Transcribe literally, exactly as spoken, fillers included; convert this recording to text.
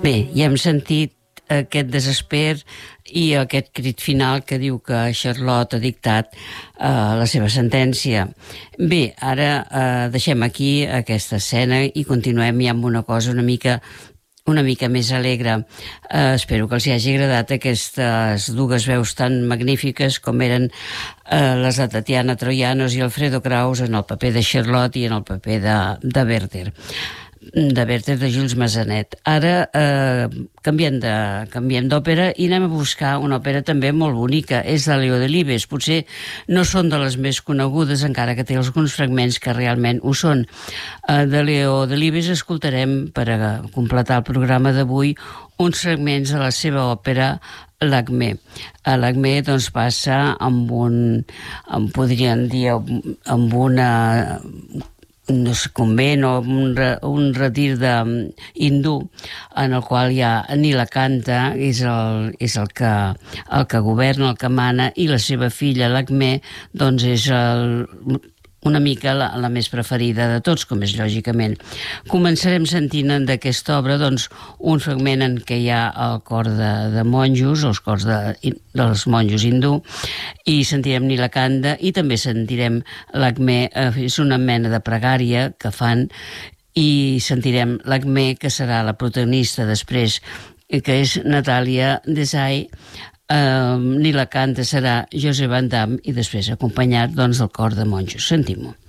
Bé, ja hem sentit aquest desesper i aquest crit final que diu que Charlotte ha dictat eh, la seva sentència. Bé, ara eh, deixem aquí aquesta escena i continuem ja amb una cosa una mica una mica més alegre. Eh, espero que els hi hagi agradat aquestes dues veus tan magnífiques com eren eh, les de Tatiana Troianos i Alfredo Kraus en el paper de Charlotte i en el paper de, de Werther. de Werther de Jules Massanet. Ara eh, canviem de, canviem d'òpera i anem a buscar una òpera també molt bonica. És de Leo Delibes. Potser no són de les més conegudes, encara que té alguns fragments que realment ho són. Eh, de Leo Delibes escoltarem, per a completar el programa d'avui, uns fragments de la seva òpera L'Acmé. L'Acmé doncs, passa amb un, amb, podríem dir, amb una no sé, convent o un, un retir de hindú en el qual hi ha Nilakanta, és el, és el que el que governa, el que mana, i la seva filla l'Acmé doncs és el, una mica la, la més preferida de tots, com és lògicament. Començarem sentint d'aquesta obra doncs, un fragment en què hi ha el cor de, de monjos, els cors de, dels monjos hindú, i sentirem Nilakanta i també sentirem l'Acmé, eh, és una mena de pregària que fan, i sentirem l'Acmé, que serà la protagonista després, que és Natàlia Desai. Uh, Nilakanta serà José Van Damme i després acompanyat doncs, del cor de monjos. Sentim-ho.